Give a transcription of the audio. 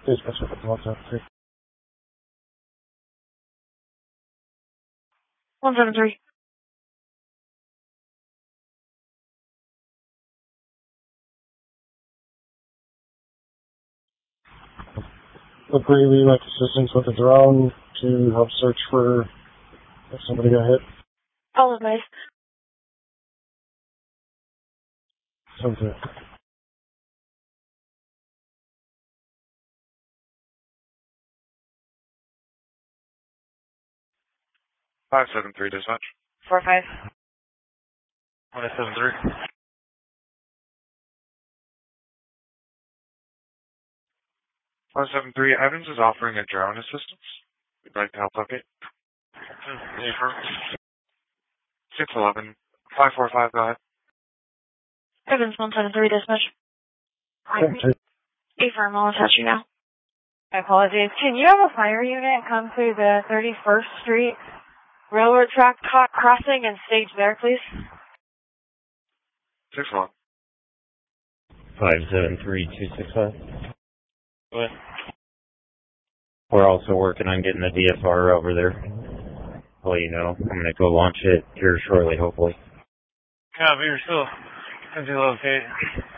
Dispatch 173. 173. Agree, we like assistance with the drone to help search for if somebody got hit. All advice. Sounds good. Five 7-3 dispatch. 4-5. 1-7-3. 1-7-3, Evans is offering a drone assistance. We'd like to help locate. Affirm. 611. 545, go ahead. Evans 173 dispatch. Affirm, I'll attach you now. My apologies. Can you have a fire unit come to the 31st Street Railroad track crossing and stage there, please? 6-1. 573-265. Go ahead. We're also working on getting the DFR over there. Well, you know, I'm going to go launch it here shortly, hopefully. Copy, you're still. As you locate.